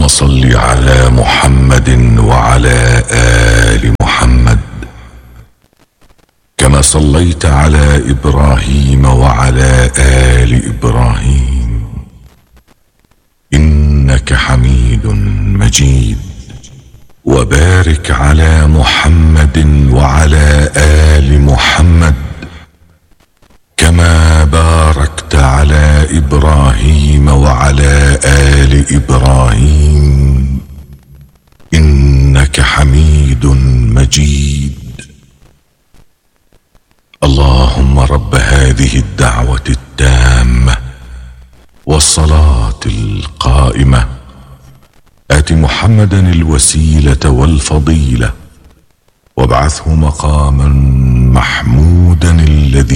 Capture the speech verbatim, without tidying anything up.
اللهم صل على محمد وعلى آل محمد كما صليت على إبراهيم وعلى آل إبراهيم إنك حميد مجيد. وبارك على محمد وعلى آل محمد كما باركت على إبراهيم وعلى آل إبراهيم إنك حميد مجيد. اللهم رب هذه الدعوة التامة والصلاة القائمة آت محمدا الوسيلة والفضيلة وابعثه مقاما محمودا الذي